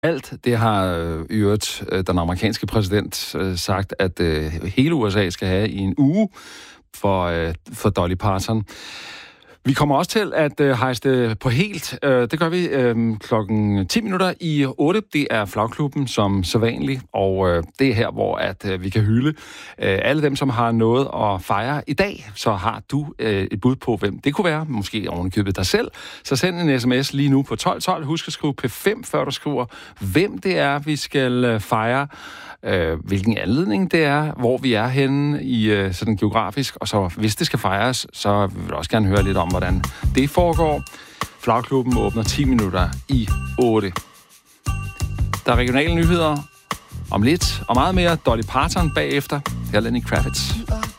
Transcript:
Alt det har i øvrigt den amerikanske præsident sagt, at hele USA skal have i en uge for Dolly Parton. Vi kommer også til at hejse på helt. Det gør vi klokken 10 minutter i 8. Det er Flagklubben som sædvanligt, og det er her, hvor at vi kan hylde alle dem, som har noget at fejre i dag. Så har du et bud på, hvem det kunne være. Måske ovenikøbet dig selv. Så send en sms lige nu på 1212. Husk at skrive P5, før du skriver, hvem det er, vi skal fejre. Hvilken anledning det er, hvor vi er henne i sådan geografisk, og så hvis det skal fejres, så vil vi også gerne høre lidt om, hvordan det foregår. Flagklubben åbner 10 minutter i 8. Der er regionale nyheder om lidt, og meget mere Dolly Parton bagefter. Her er Lenny Kravitz.